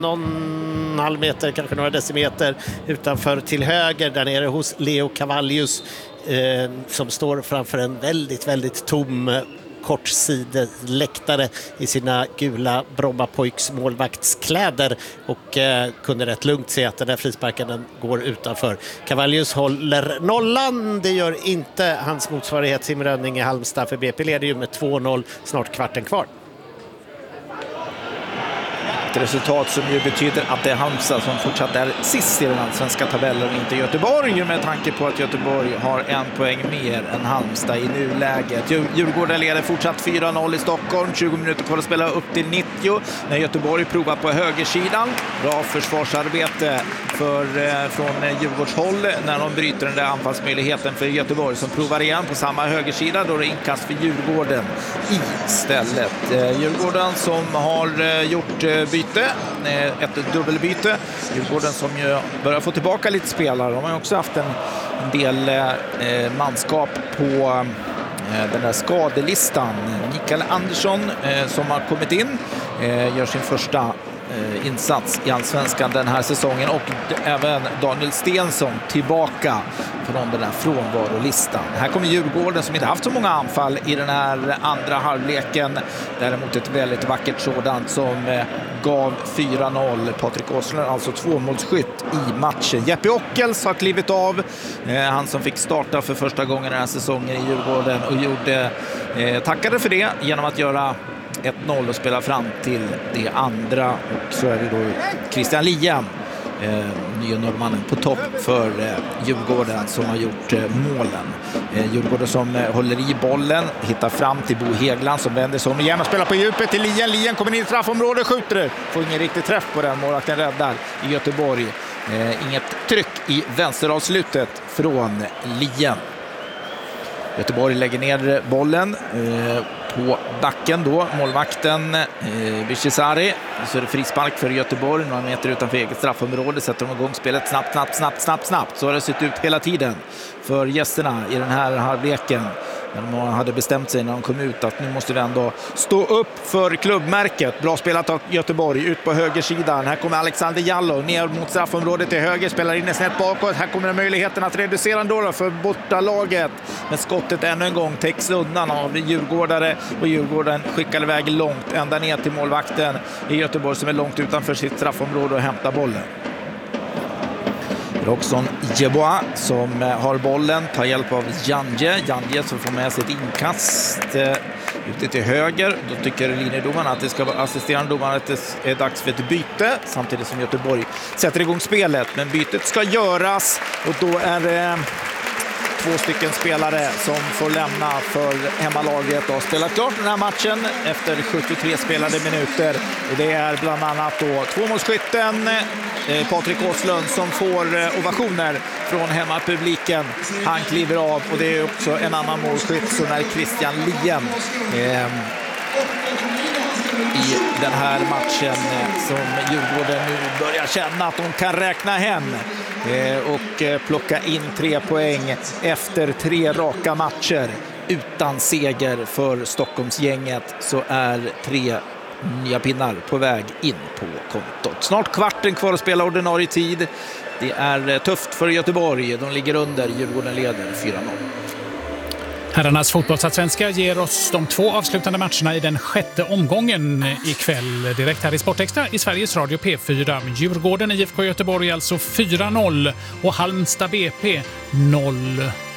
någon halv meter, kanske några decimeter utanför till höger där nere hos Leo Cavallius som står framför en väldigt, väldigt tom kortsideläktare i sina gula Brommapojks målvaktskläder och kunde rätt lugnt se att den där frisparken den går utanför. Cavallius håller nollan, det gör inte hans motsvarighet Tim Rönning i Halmstad, för BP leder ju med 2-0, snart kvarten kvar. Ett resultat som ju betyder att det är Halmstad som fortsatt är sist i den svenska tabellen och inte Göteborg, med tanke på att Göteborg har en poäng mer än Halmstad i nuläget. Djurgården leder fortsatt 4-0 i Stockholm, 20 minuter kvar att spela upp till 90 när Göteborg provar på högersidan. Bra försvarsarbete från Djurgårdshåll när de bryter den där anfallsmöjligheten för Göteborg, som provar igen på samma högersida. Då är det inkast för Djurgården istället. Djurgården som har gjort ett dubbelbyte. Djurgården som ju börjar få tillbaka lite spelare. De har också haft en del manskap på den där skadelistan. Mikael Andersson som har kommit in gör sin första insats i Allsvenskan den här säsongen, och även Daniel Stensson tillbaka från den här frånvarolistan. Här kommer Djurgården som inte haft så många anfall i den här andra halvleken. Däremot ett väldigt vackert sådant som gav 4-0. Patrik Åslund, alltså tvåmålsskytt i matchen. Jeppe Ockels har klivit av. Han som fick starta för första gången den här säsongen i Djurgården och tackade för det genom att göra 1-0 och spela fram till det andra. Och så är det då Christian Lien, nya norrmannen på topp för Djurgården, som har gjort målen. Djurgården som håller i bollen, hittar fram till Bo Hegland som vänder sig om igen och spelar på djupet till Lien. Lien kommer in i straffområdet, skjuter, får ingen riktig träff på den. Målvakten räddar i Göteborg. Inget tryck i vänsteravslutet från Lien. Göteborg lägger ner bollen på backen då. Målvakten Bishizari. Så är det frispark för Göteborg. Några meter utanför eget straffområde. Sätter de igång spelet snabbt. Så har det sett ut hela tiden för gästerna i den här halvleken. Men de hade bestämt sig när de kom ut att nu måste vi ändå stå upp för klubbmärket. Bra spelat av Göteborg, ut på högersidan. Här kommer Alexander Jallow ner mot straffområdet till höger, spelar in snett bakåt. Här kommer det möjligheten att reducera ändå för bortalaget. Men skottet ännu en gång täcks undan av Djurgårdare, och Djurgården skickar iväg långt ända ner till målvakten i Göteborg som är långt utanför sitt straffområde och hämtar bollen. Roxon Jeboa som har bollen, tar hjälp av Janje som får med sig ett inkast ute till höger. Då tycker linjedomaren att det ska vara assisterande domaren att det är dags för ett byte, samtidigt som Göteborg sätter igång spelet. Men bytet ska göras, och då är det 2 stycken spelare som får lämna för hemmalaget och spela klart den här matchen efter 73 spelade minuter. Och det är bland annat då tvåmålsskytten Patrik Åslund som får ovationer från hemmapubliken. Han kliver av, och det är också en annan målskytt som är Christian Lien i den här matchen som Djurgården nu börjar känna att de kan räkna hem och plocka in 3 poäng efter 3 raka matcher utan seger för Stockholmsgänget. Så är 3 nya pinnar på väg in på kontot. Snart kvarten kvar att spela ordinarie tid. Det är tufft för Göteborg. De ligger under, Djurgården leder 4-0. Herrarnas fotbollsallsvenska ger oss de 2 avslutande matcherna i den 6:e omgången ikväll. Direkt här i Sportextra i Sveriges Radio P4. Djurgården IFK Göteborg alltså 4-0 och Halmstad BP 0.